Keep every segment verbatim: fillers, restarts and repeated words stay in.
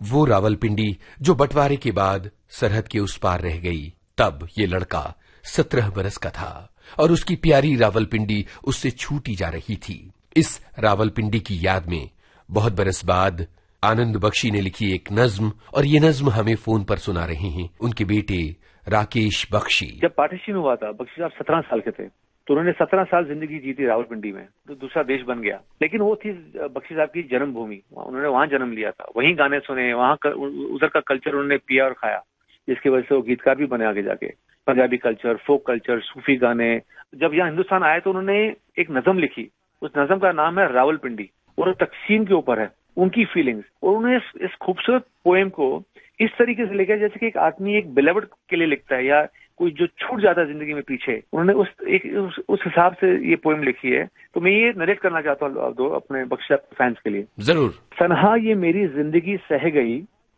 वो रावलपिंडी जो बंटवारे के बाद सरहद के उस पार रह गई। तब ये लड़का सत्रह बरस का था और उसकी प्यारी रावलपिंडी उससे छूटी जा रही थी। इस रावलपिंडी की याद में बहुत बरस बाद आनंद बख्शी ने लिखी एक नज्म, और ये नज्म हमें फोन पर सुना रहे हैं उनके बेटे राकेश बख्शी। जब पार्टीशन हुआ था, बख्शी साहब सत्रह साल के थे, तो उन्होंने सत्रह साल जिंदगी जी थी रावलपिंडी में, तो दूसरा देश बन गया। लेकिन वो थी बख्शी साहब की जन्मभूमि, उन्होंने वहां जन्म लिया था, वहीं गाने सुने, वहां कर, उधर का कल्चर उन्होंने पिया और खाया, जिसकी वजह से वो गीतकार भी बने आगे जाके। पंजाबी कल्चर, फोक कल्चर, सूफी गाने। जब यहाँ हिंदुस्तान आए तो उन्होंने एक नज्म लिखी, उस नज्म का नाम है रावलपिंडी, और तकसीम के ऊपर है, उनकी फीलिंग्स। और उन्होंने इस, इस खूबसूरत पोएम को इस तरीके से लिखा जैसे कि एक आदमी एक बिलवड के लिए लिखता है, या कोई जो छूट जाता है जिंदगी में पीछे। उन्होंने उस एक उस, उस हिसाब से ये पोएम लिखी है। तो मैं ये नरेट करना चाहता हूँ दो अपने बख्शी फैंस के लिए। जरूर। सनहा ये मेरी जिंदगी सह गई,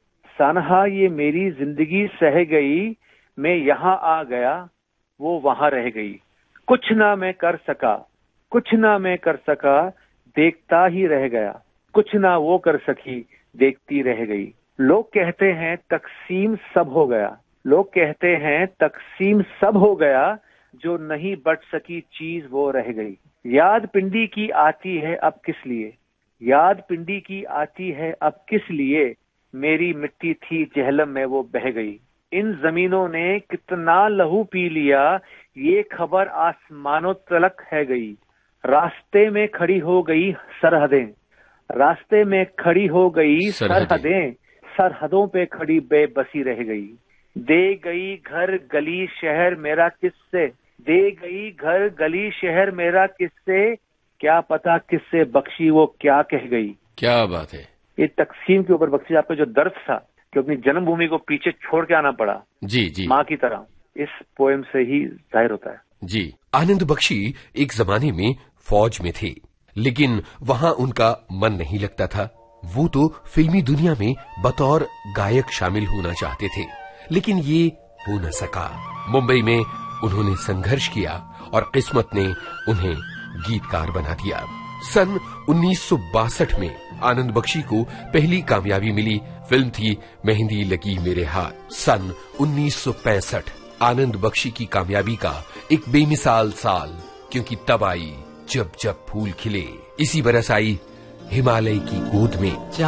सनहा ये मेरी जिंदगी सह गई, मैं यहाँ आ गया वो वहां रह गई। कुछ ना मैं कर सका, कुछ ना मैं कर सका, देखता ही रह गया। कुछ ना वो कर सकी, देखती रह गई। लोग कहते हैं तकसीम सब हो गया, लोग कहते हैं तकसीम सब हो गया, जो नहीं बट सकी चीज वो रह गई। याद पिंडी की आती है अब किस लिए, याद पिंडी की आती है अब किस लिए, मेरी मिट्टी थी जहलम में वो बह गई। इन जमीनों ने कितना लहू पी लिया, ये खबर आसमानों तलक है गई। रास्ते में खड़ी हो गई सरहदें, रास्ते में खड़ी हो गई सरहदें, सरहदों पे खड़ी बेबसी रह गई। दे गई घर गली शहर मेरा किससे, दे गई घर गली शहर मेरा किससे, क्या पता किससे बख्शी वो क्या कह गई। क्या बात है। ये तकसीम के ऊपर बख्शी आपका जो दर्द था कि अपनी जन्मभूमि को पीछे छोड़ के आना पड़ा, जी जी, माँ की तरह, इस पोएम से ही जाहिर होता है। जी। आनंद बख्शी एक जमाने में फौज में थे, लेकिन वहां उनका मन नहीं लगता था। वो तो फिल्मी दुनिया में बतौर गायक शामिल होना चाहते थे, लेकिन ये हो न सका। मुंबई में उन्होंने संघर्ष किया और किस्मत ने उन्हें गीतकार बना दिया। सन उन्नीस सौ बासठ में आनंद बख्शी को पहली कामयाबी मिली, फिल्म थी मेहंदी लगी मेरे हाथ। सन उन्नीस सौ पैंसठ आनंद बख्शी की कामयाबी का एक बेमिसाल साल, क्योंकि तब आई जब जब फूल खिले। इसी बरस आई हिमालय की गोद में।